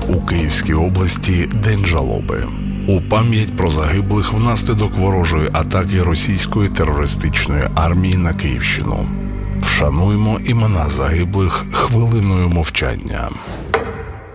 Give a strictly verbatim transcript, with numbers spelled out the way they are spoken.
у Київській області День жалоби. У пам'ять про загиблих внаслідок ворожої атаки російської терористичної армії на Київщину. Вшануймо імена загиблих хвилиною мовчання.